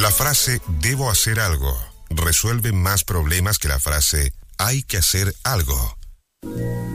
La frase debo hacer algo resuelve más problemas que la frase hay que hacer algo.